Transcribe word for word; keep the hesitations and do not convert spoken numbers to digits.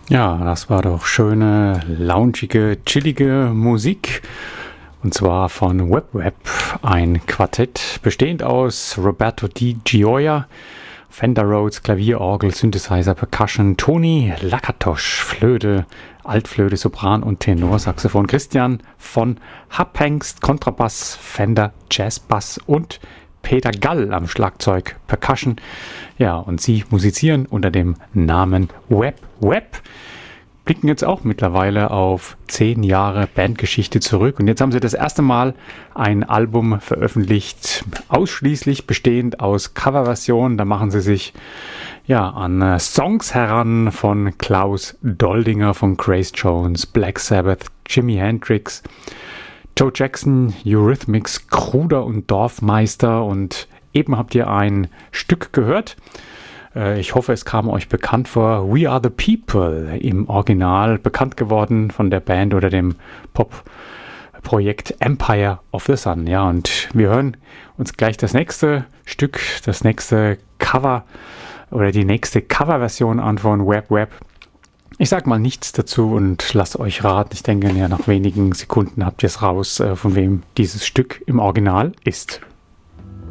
Ja, das war doch schöne, loungige, chillige Musik. Und zwar von Web Web, ein Quartett bestehend aus Roberto Di Gioia, Fender Rhodes, Klavier, Orgel, Synthesizer, Percussion, Toni Lakatosch, Flöte, Altflöte, Sopran und Tenorsaxophon, Christian von Haphengst, Kontrabass, Fender, Jazzbass und Peter Gall am Schlagzeug, Percussion. Ja, und sie musizieren unter dem Namen Web Web. Blicken jetzt auch mittlerweile auf zehn Jahre Bandgeschichte zurück. Und jetzt haben sie das erste Mal ein Album veröffentlicht, ausschließlich bestehend aus Coverversionen. Da machen sie sich ja an Songs heran von Klaus Doldinger, von Grace Jones, Black Sabbath, Jimi Hendrix, Joe Jackson, Eurythmics, Kruder und Dorfmeister. Und eben habt ihr ein Stück gehört. Ich hoffe, es kam euch bekannt vor. We Are the People, im Original bekannt geworden von der Band oder dem Pop-Projekt Empire of the Sun. Ja, und wir hören uns gleich das nächste Stück, das nächste Cover oder die nächste Coverversion an von Web Web. Ich sag mal nichts dazu und lasst euch raten. Ich denke, ja, nach wenigen Sekunden habt ihr es raus, von wem dieses Stück im Original ist.